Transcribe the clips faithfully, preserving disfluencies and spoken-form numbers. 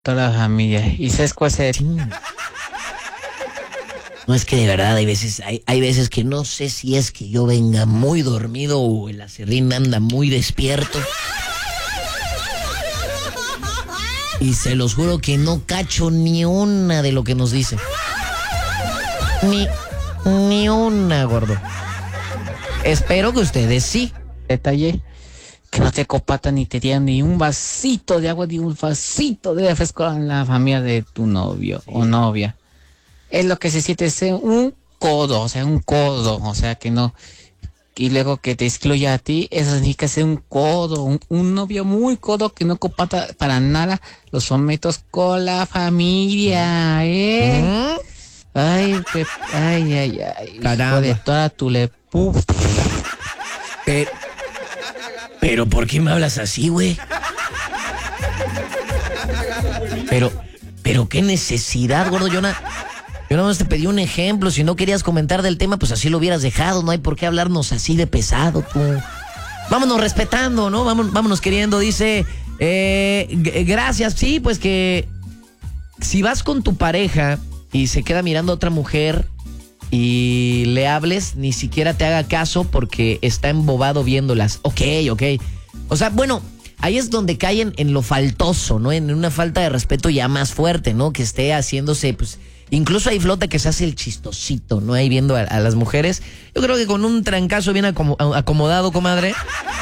Toda la familia. ¿Y sabes cuál es? Sí. No, es que de verdad hay veces, hay, hay veces que no sé si es que yo venga muy dormido o el acerrín anda muy despierto. Y se los juro que no cacho ni una de lo que nos dice. Ni, ni una, gordo. Espero que ustedes sí. Detalle. Que no te copatan ni te dieran ni un vasito de agua, ni un vasito de refresco en la familia de tu novio sí. o novia. Es lo que se siente ser un codo, o sea, un codo, o sea, que no... Y luego que te excluya a ti, eso significa ser un codo, un, un novio muy codo que no compata para nada los momentos con la familia, ¿eh? ¿Mm? Ay, Pep, ay, ay, ay. Caramba. Hijo de toda tu lepu. Pero, pero, ¿por qué me hablas así, güey? Pero, pero, ¿qué necesidad, gordo? Yo nada... Yo nada más te pedí un ejemplo, si no querías comentar del tema, pues así lo hubieras dejado, no hay por qué hablarnos así de pesado, tú. Vámonos respetando, ¿no? Vámonos, vámonos queriendo, dice, eh, g- gracias, sí, pues que si vas con tu pareja y se queda mirando a otra mujer y le hables, ni siquiera te haga caso porque está embobado viéndolas. Ok, ok. O sea, bueno, ahí es donde caen en lo faltoso, ¿no? En una falta de respeto ya más fuerte, ¿no? Que esté haciéndose, pues... Incluso hay flota que se hace el chistosito, ¿no? Ahí viendo a, a las mujeres. Yo creo que con un trancazo bien acomo- acomodado, comadre,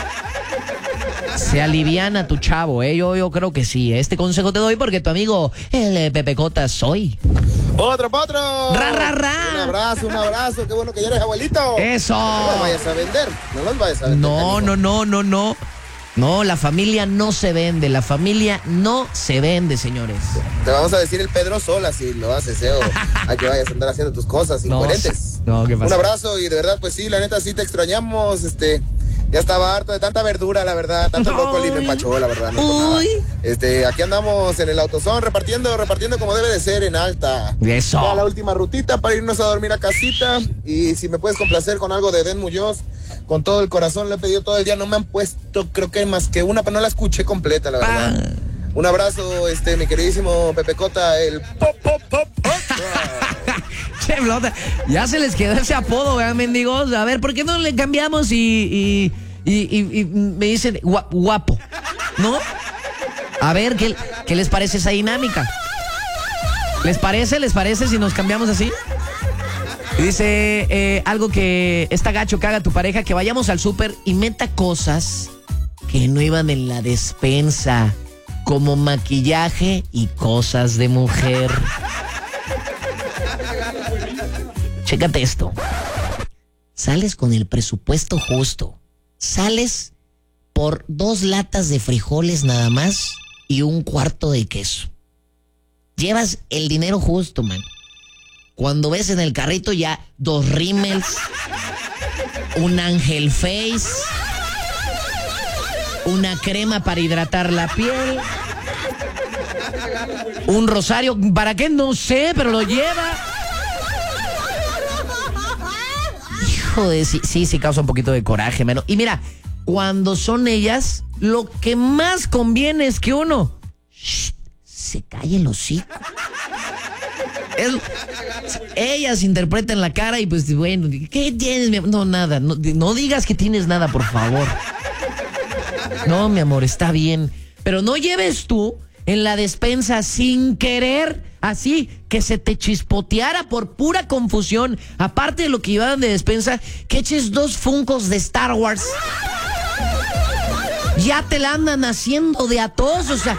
se aliviana tu chavo, ¿eh? Yo, yo creo que sí. Este consejo te doy porque tu amigo, el eh, Pepe Cota, soy. ¡Otro, potro! ¡Ra, ra, ra! Un abrazo, un abrazo. Qué bueno que ya eres abuelito. ¡Eso! No los vayas a vender. No los vayas a vender. No, no, no, no, no. No, la familia no se vende. La familia no se vende, señores. Te vamos a decir el Pedro Sola si lo haces, ¿eh? O a que vayas a andar haciendo tus cosas incoherentes. No, ¿qué pasa? Un abrazo y de verdad, pues sí, la neta sí te extrañamos. Este, ya estaba harto de tanta verdura, la verdad. Tanto brócoli me empachó, la verdad. No por nada. Este, aquí andamos en el autosón repartiendo, repartiendo como debe de ser en alta. Eso. Ya la última rutita para irnos a dormir a casita. Y si me puedes complacer con algo de Den Muñoz. Con todo el corazón le he pedido todo el día, no me han puesto, creo que más que una, pero no la escuché completa, la verdad. Ah. Un abrazo, este, mi queridísimo Pepe Cota, el pop, pop, pop, pop. Che, flota, ya se les quedó ese apodo, ¿verdad, mendigos? A ver, ¿por qué no le cambiamos y, y, y, y, y me dicen guapo, ¿no? A ver, ¿qué, ¿qué les parece esa dinámica? ¿Les parece? ¿Les parece si nos cambiamos así? Dice eh, algo que está gacho que haga tu pareja, que vayamos al súper y meta cosas que no iban en la despensa, como maquillaje y cosas de mujer. Chécate esto. Sales con el presupuesto justo. Sales por dos latas de frijoles nada más y un cuarto de queso. Llevas el dinero justo, man. Cuando ves en el carrito ya dos rímels, un Ángel Face, una crema para hidratar la piel, un rosario, ¿para qué? No sé, pero lo lleva. Hijo de sí, sí, sí causa un poquito de coraje, mano. Y mira, cuando son ellas, lo que más conviene es que uno shh, se calle el hocico. Es, ellas interpretan la cara y pues bueno, ¿qué tienes? Mi amor? No, nada, no, no digas que tienes nada, por favor. No, mi amor, está bien, pero no lleves tú en la despensa sin querer, así, que se te chispoteara por pura confusión, aparte de lo que llevaban de despensa, que eches dos funcos de Star Wars. Ya te la andan haciendo de a todos, o sea...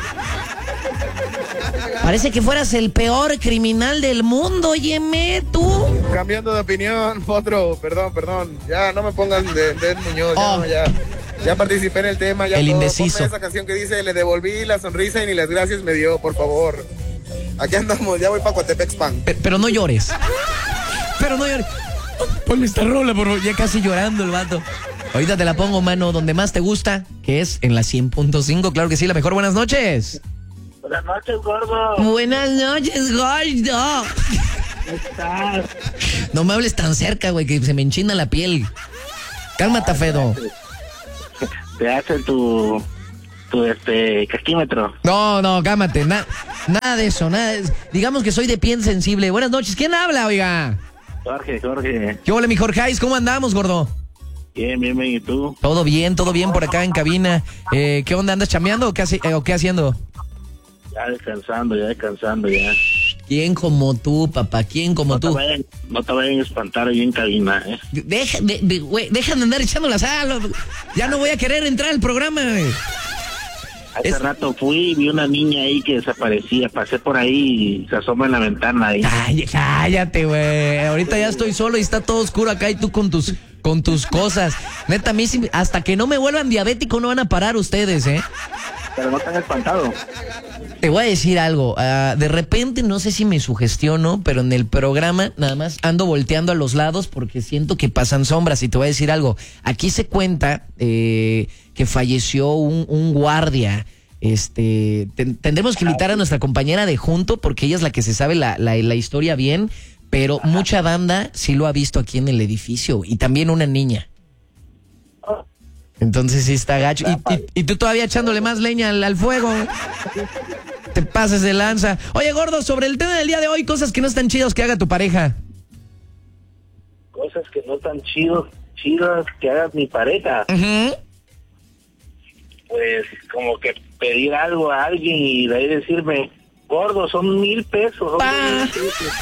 Parece que fueras el peor criminal del mundo, óyeme, tú. Cambiando de opinión, otro, perdón, perdón. Ya no me pongan de, de Muñoz, ya, oh. no, ya, ya participé en el tema. Ya el todo. indeciso. Ponme esa canción que dice, le devolví la sonrisa y ni las gracias me dio, por favor. Aquí andamos, ya voy para Coatepec Pan. Pero, pero no llores. Pero no llores. Ponme esta rola, por favor. Ya casi llorando el vato. Ahorita te la pongo, mano, donde más te gusta, que es en la cien punto cinco. Claro que sí, la mejor. Buenas noches. Buenas noches, gordo. Buenas noches, gordo. ¿Cómo estás? No me hables tan cerca, güey, que se me enchina la piel. Cálmate, Fedo. Te hacen tu, tu este, casquímetro. No, no, cálmate. Na- Nada de eso, nada. De... Digamos que soy de piel sensible. Buenas noches. ¿Quién habla, oiga? Jorge, Jorge. ¿Qué hola, mi Jorge? ¿Cómo andamos, gordo? Bien, bien, bien. ¿Y tú? Todo bien, todo bien por acá en cabina. Eh, ¿Qué onda? ¿Andas chambeando o qué, hace, eh, o qué haciendo? Ya descansando, ya descansando, ya. ¿Quién como tú, papá? ¿Quién como no tú? Te vayan, no te vayan a espantar ahí en cabina, ¿eh? Deja de, de, güey, deja de andar echando la sal. Ya no voy a querer entrar al programa, güey. Hace Es... rato fui y vi una niña ahí que desaparecía. Pasé por ahí y se asoma en la ventana ahí. Cállate, cállate, güey. Ahorita ya estoy solo y está todo oscuro acá y tú con tus con tus cosas. Neta, a mí sí, hasta que no me vuelvan diabético no van a parar ustedes, ¿eh? Pero no te han espantado. Te voy a decir algo. Uh, de repente, no sé si me sugestiono, pero en el programa nada más ando volteando a los lados porque siento que pasan sombras. Y te voy a decir algo. Aquí se cuenta eh, que falleció un, un guardia. Este, ten, tendremos que invitar a nuestra compañera de junto porque ella es la que se sabe la, la, la historia bien. Pero mucha banda sí lo ha visto aquí en el edificio. Y también una niña. Entonces sí está gacho. Y, y, y tú todavía echándole más leña al, al fuego. Te pases de lanza. Oye, gordo, sobre el tema del día de hoy, cosas que no están chidas que haga tu pareja. Cosas que no están chidos, chidas que haga mi pareja. Uh-huh. Pues como que pedir algo a alguien y de ahí decirme, gordo, son mil pesos. Son mil pesos.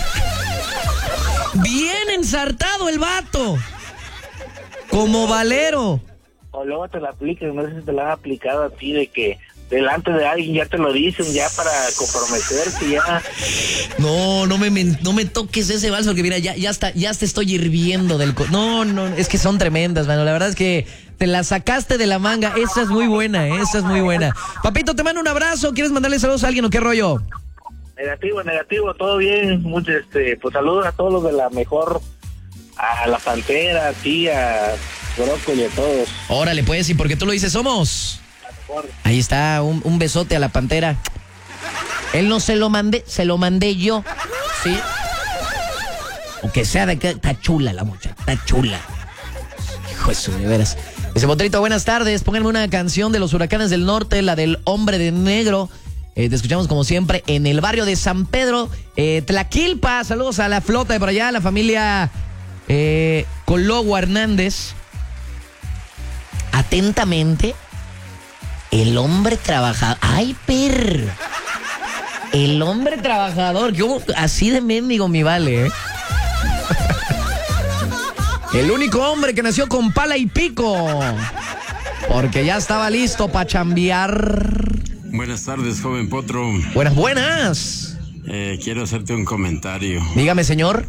Bien ensartado el vato. Como valero. O luego te la aplican, no sé si te la has aplicado a ti, de que delante de alguien ya te lo dicen, ya para comprometerse, ya. No, no me, no me toques ese vals, porque mira, ya, ya, está, ya te estoy hirviendo del... Co no, no, es que son tremendas, mano. La verdad es que te la sacaste de la manga. Esa es muy buena, ¿eh? Esa es muy buena. Papito, te mando un abrazo. ¿Quieres mandarle saludos a alguien o qué rollo? Negativo, negativo, todo bien. Mucho, este, pues saludos a todos los de la mejor, a la Pantera, a ti, a Brócoli, a todos. Órale, pues, ¿y por qué tú lo dices? Somos... Ahí está, un, un besote a la Pantera. Él no se lo mandé, se lo mandé yo. ¿Sí? Aunque sea de que está chula la muchacha, está chula. Hijo de su, de veras. Ese Botrito, buenas tardes. Pónganme una canción de los Huracanes del Norte, la del Hombre de Negro. Eh, te escuchamos como siempre en el barrio de San Pedro, eh, Tlaquilpa. Saludos a la flota de por allá, a la familia eh, Cologua Hernández. Atentamente. El hombre trabajador. ¡Ay, perro! El hombre trabajador. Yo, así de mendigo mi vale, ¿eh? El único hombre que nació con pala y pico. Porque ya estaba listo para chambear. Buenas tardes, joven Potro. Buenas, buenas. Eh, quiero hacerte un comentario. Dígame, señor.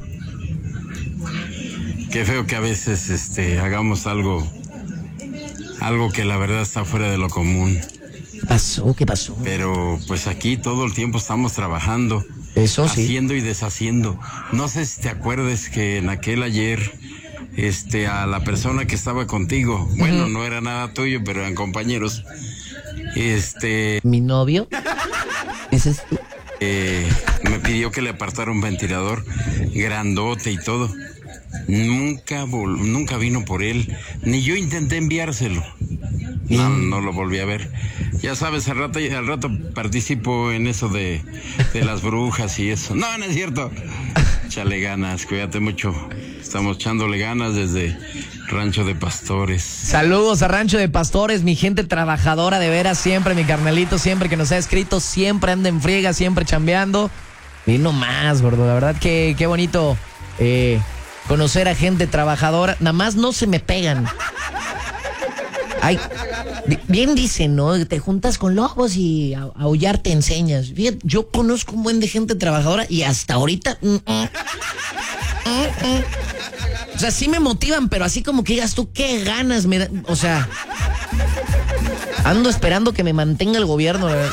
Qué feo que a veces este, hagamos algo... Algo que la verdad está fuera de lo común. ¿Qué pasó? ¿Qué pasó? Pero pues aquí todo el tiempo estamos trabajando. Eso sí. Haciendo y deshaciendo. No sé si te acuerdas que en aquel ayer, este, a la persona que estaba contigo, uh-huh. Bueno, no era nada tuyo, pero eran compañeros. Este... ¿Mi novio? ¿Ese es tú? Eh, me pidió que le apartara un ventilador grandote y todo. Nunca vol- nunca vino por él, ni yo intenté enviárselo. No, no lo volví a ver. Ya sabes, al rato, al rato participo en eso de, de las brujas y eso. No, no es cierto. Échale ganas, cuídate mucho. Estamos echándole ganas desde Rancho de Pastores. Saludos a Rancho de Pastores, mi gente trabajadora de veras, siempre, mi carnalito, siempre que nos ha escrito, siempre anda en friega, siempre chambeando. Vino más, gordo, la verdad que qué bonito eh, conocer a gente trabajadora. Nada más no se me pegan. Ay, bien dicen, ¿no? Te juntas con lobos y a, a aullar te enseñas. Fíjate, yo conozco un buen de gente trabajadora y hasta ahorita... Mm, mm, mm, mm. O sea, sí me motivan, pero así como que digas tú, qué ganas me da. O sea, ando esperando que me mantenga el gobierno, la verdad.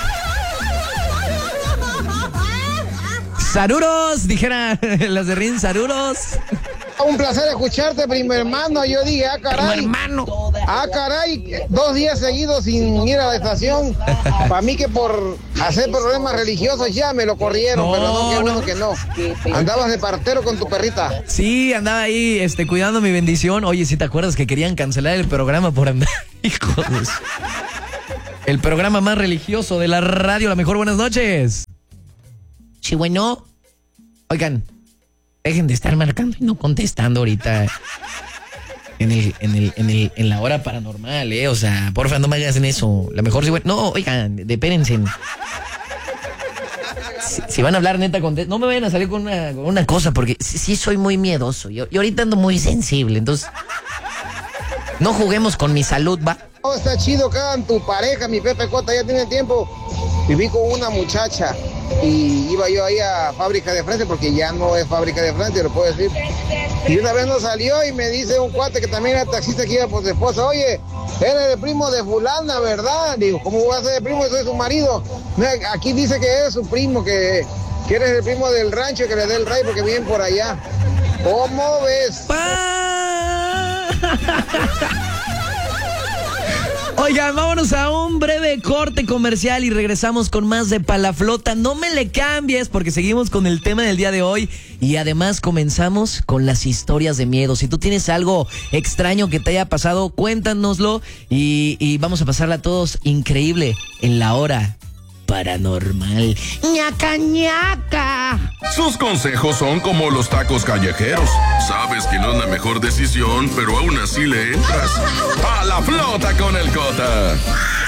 Saruros, dijera las de Rin, saruros. Un placer escucharte, primo hermano. Yo dije, ah, caray. Primo hermano. Ah, caray. Dos días seguidos sin ir a la estación. Para mí que por hacer problemas religiosos ya me lo corrieron, No, pero no, qué bueno no. que no. Andabas de partero con tu perrita. Sí, andaba ahí este, cuidando mi bendición. Oye, si te acuerdas que querían cancelar el programa por andar. Hijos. El programa más religioso de la radio, La Mejor. Buenas noches. Sí, bueno. Oigan, dejen de estar marcando y no contestando ahorita en el, en el, en el, en la hora paranormal, eh. O sea, porfa, no me hagas en eso. La Mejor, sí, bueno. No, oigan, depérense. Si, si van a hablar neta, contesten. No me vayan a salir con una, con una cosa, porque sí, sí soy muy miedoso. Yo, yo ahorita ando muy sensible, entonces no juguemos con mi salud, ¿va? Oh, está chido que hagan tu pareja, mi Pepe Cota, ya tiene tiempo. Viví con una muchacha y iba yo ahí a Fábrica de Francia, porque ya no es Fábrica de Francia, lo puedo decir. Y una vez nos salió y me dice un cuate que también era taxista que iba por su esposa, oye, eres el primo de fulana, ¿verdad? Digo, ¿cómo vas a ser el primo? Soy su marido. No, aquí dice que eres su primo, que, que eres el primo del rancho, que le dé el rey porque viven por allá. ¿Cómo ves? Oigan, vámonos a un breve corte comercial y regresamos con más de Palaflota. No me le cambies porque seguimos con el tema del día de hoy y además comenzamos con las historias de miedo. Si tú tienes algo extraño que te haya pasado, cuéntanoslo y, y vamos a pasarla a todos increíble en la hora paranormal. ¡Ñaca, ñaca! Sus consejos son como los tacos callejeros. Sabes que no es la mejor decisión, pero aún así le entras. ¡A la flota con el Cota!